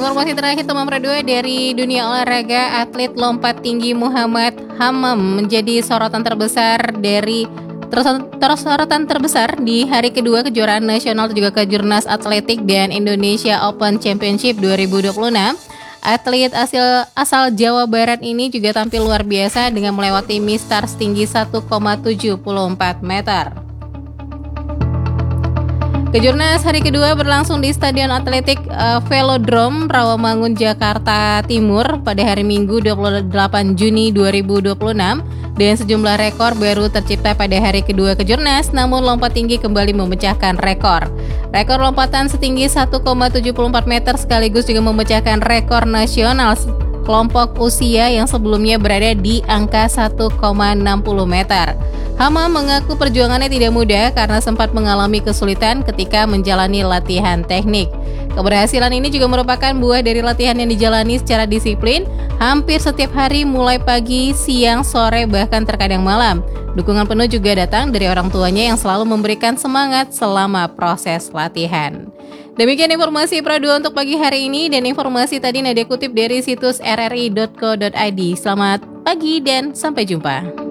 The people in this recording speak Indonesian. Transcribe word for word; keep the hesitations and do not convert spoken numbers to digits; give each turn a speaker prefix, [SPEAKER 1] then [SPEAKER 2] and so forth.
[SPEAKER 1] Informasi terakhir teman Pro dua dari dunia olahraga, atlet lompat tinggi Muhammad Hammam menjadi sorotan terbesar dari terus, terus sorotan terbesar di hari kedua kejuaraan nasional dan juga kejurnas atletik dan Indonesia Open Championship dua ribu dua puluh enam. Atlet asal, asal Jawa Barat ini juga tampil luar biasa dengan melewati mistar setinggi satu koma tujuh empat meter. Kejurnas hari kedua berlangsung di Stadion Atletik uh, Velodrome Rawamangun, Jakarta Timur pada hari Minggu dua puluh delapan Juni dua ribu dua puluh enam. Dan sejumlah rekor baru tercipta pada hari kedua kejurnas, namun lompat tinggi kembali memecahkan rekor. Rekor lompatan setinggi satu koma tujuh empat meter sekaligus juga memecahkan rekor nasional kelompok usia yang sebelumnya berada di angka satu koma enam puluh meter. Hammam mengaku perjuangannya tidak mudah karena sempat mengalami kesulitan ketika menjalani latihan teknik. Keberhasilan ini juga merupakan buah dari latihan yang dijalani secara disiplin hampir setiap hari mulai pagi, siang, sore, bahkan terkadang malam. Dukungan penuh juga datang dari orang tuanya yang selalu memberikan semangat selama proses latihan. Demikian informasi Pro dua untuk pagi hari ini, dan informasi tadi Nadia kutip dari situs r r i dot co dot i d. Selamat pagi dan sampai jumpa.